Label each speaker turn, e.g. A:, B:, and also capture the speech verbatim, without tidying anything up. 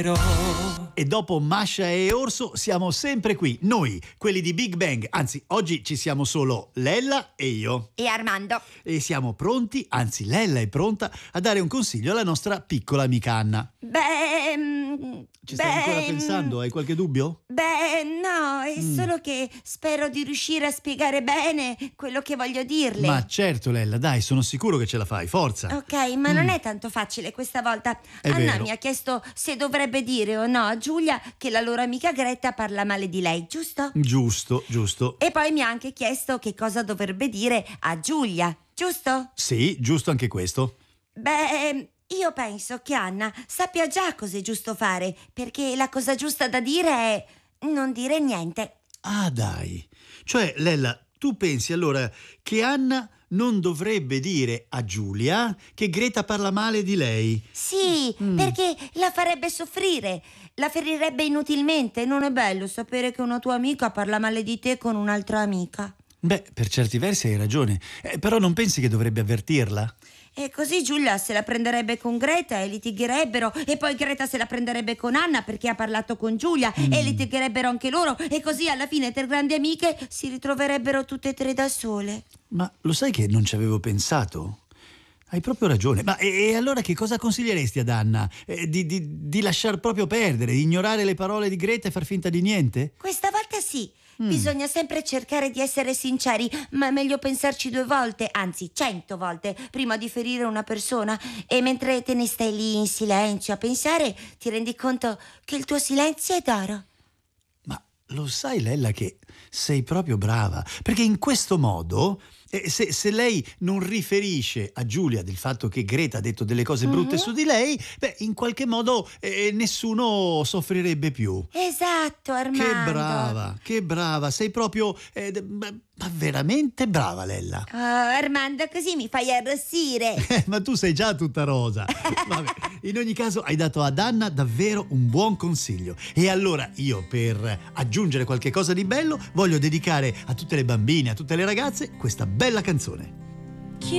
A: E dopo Masha e Orso siamo sempre qui, noi, quelli di Big Bang. Anzi, oggi ci siamo solo Lella e io.
B: E Armando.
A: E siamo pronti, anzi Lella è pronta, a dare un consiglio alla nostra piccola amica Anna.
B: Beh... mm,
A: Ci stai
B: beh,
A: ancora pensando? Hai qualche dubbio?
B: Beh, no, è
A: Mm.
B: solo che spero di riuscire a spiegare bene quello che voglio dirle.
A: Ma certo Lella, dai, sono sicuro che ce la fai, forza.
B: Ok, ma non
A: Mm.
B: è tanto facile questa volta.
A: È
B: Anna
A: vero.
B: mi ha chiesto se dovrebbe dire o no a Giulia che la loro amica Greta parla male di lei, giusto?
A: Giusto, giusto.
B: E poi mi ha anche chiesto che cosa dovrebbe dire a Giulia, giusto?
A: Sì, giusto anche questo.
B: Beh, io penso che Anna sappia già cosa è giusto fare, perché la cosa giusta da dire è non dire niente.
A: Ah, dai. Cioè, Lella, tu pensi allora che Anna non dovrebbe dire a Giulia che Greta parla male di lei?
B: Sì,
A: Mm.
B: perché la farebbe soffrire, la ferirebbe inutilmente. Non è bello sapere che una tua amica parla male di te con un'altra amica.
A: Beh, per certi versi hai ragione, eh, però non pensi che dovrebbe avvertirla?
B: E così Giulia se la prenderebbe con Greta e litigherebbero, e poi Greta se la prenderebbe con Anna perché ha parlato con Giulia
A: Mm.
B: e litigherebbero anche loro, e così alla fine tre grandi amiche si ritroverebbero tutte e tre da sole.
A: Ma lo sai che non ci avevo pensato? Hai proprio ragione. Ma e, e allora che cosa consiglieresti ad Anna? Eh, di, di, di lasciar proprio perdere, di ignorare le parole di Greta e far finta di niente?
B: Questa volta sì.
A: Mm.
B: Bisogna sempre cercare di essere sinceri, ma è meglio pensarci due volte, anzi cento volte, prima di ferire una persona. E mentre te ne stai lì in silenzio a pensare, ti rendi conto che il tuo silenzio è d'oro.
A: Ma lo sai, Lella, che sei proprio brava, perché in questo modo, eh, se, se lei non riferisce a Giulia del fatto che Greta ha detto delle cose brutte
B: Mhm.
A: su di lei, beh, in qualche modo eh, nessuno soffrirebbe più.
B: Esatto, Armando.
A: Che brava, che brava, sei proprio, eh, d- ma, ma veramente brava, Lella.
B: Oh, Armando, così mi fai arrossire.
A: Eh, ma tu sei già tutta rosa. Vabbè, in ogni caso hai dato ad Anna davvero un buon consiglio. E allora io, per aggiungere qualche cosa di bello, voglio dedicare a tutte le bambine, a tutte le ragazze, questa bella canzone.